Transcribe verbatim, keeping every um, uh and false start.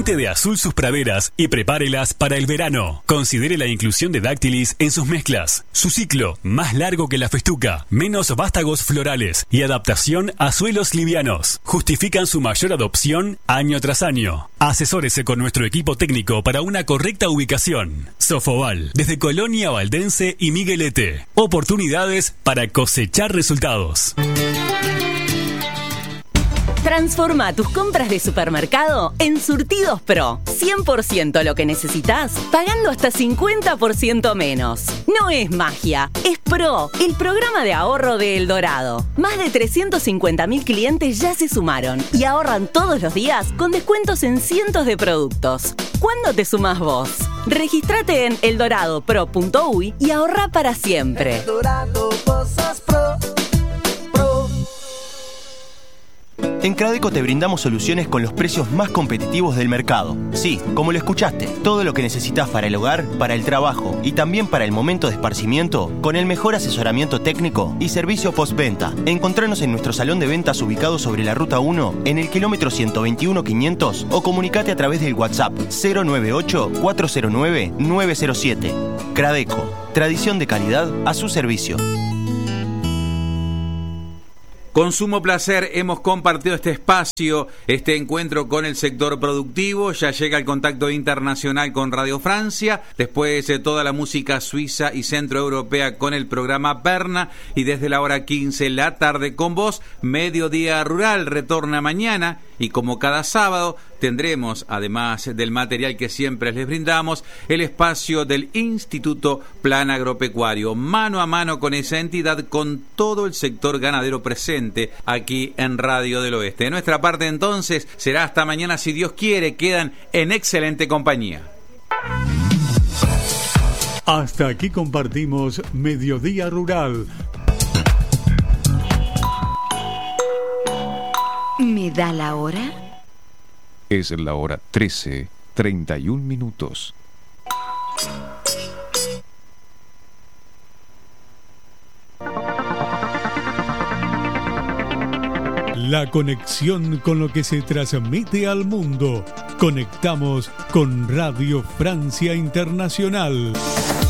Pinte de azul sus praderas y prepárelas para el verano. Considere la inclusión de dáctilis en sus mezclas. Su ciclo, más largo que la festuca, menos vástagos florales y adaptación a suelos livianos, justifican su mayor adopción año tras año. Asesórese con nuestro equipo técnico para una correcta ubicación. Sofoval, desde Colonia Valdense y Miguelete. Oportunidades para cosechar resultados. Transforma tus compras de supermercado en Surtidos Pro. cien por ciento lo que necesitas, pagando hasta cincuenta por ciento menos. No es magia, es Pro, el programa de ahorro de El Dorado. Más de trescientos cincuenta mil clientes ya se sumaron y ahorran todos los días con descuentos en cientos de productos. ¿Cuándo te sumás vos? Regístrate en eldorado pro punto uy y ahorra para siempre. El Dorado, cosas pro. En Cradeco te brindamos soluciones con los precios más competitivos del mercado. Sí, como lo escuchaste, todo lo que necesitas para el hogar, para el trabajo y también para el momento de esparcimiento, con el mejor asesoramiento técnico y servicio postventa. Encontranos en nuestro salón de ventas ubicado sobre la Ruta uno, en el kilómetro ciento veintiuno quinientos, o comunicate a través del WhatsApp cero nueve ocho, cuatro cero nueve, nueve cero siete. Cradeco, tradición de calidad a su servicio. Con sumo placer hemos compartido este espacio, este encuentro con el sector productivo. Ya llega el contacto internacional con Radio Francia, después de toda la música suiza y centroeuropea con el programa Perna, y desde la hora quince la tarde con vos, Mediodía Rural retorna mañana, y como cada sábado tendremos, además del material que siempre les brindamos, el espacio del Instituto Plan Agropecuario, mano a mano con esa entidad, con todo el sector ganadero presente aquí en Radio del Oeste. De nuestra parte entonces será hasta mañana si Dios quiere. Quedan en excelente compañía. Hasta aquí compartimos Mediodía Rural. ¿Me da la hora? Es la hora trece, treinta y un minutos. La conexión con lo que se transmite al mundo. Conectamos con Radio Francia Internacional.